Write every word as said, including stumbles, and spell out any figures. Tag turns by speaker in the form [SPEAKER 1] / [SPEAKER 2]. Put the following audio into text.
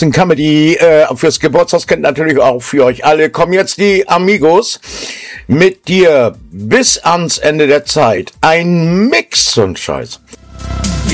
[SPEAKER 1] bisschen Comedy äh, fürs Geburtstagskind, natürlich auch für euch alle. Kommen jetzt die Amigos mit dir bis ans Ende der Zeit. Ein Mix und Scheiß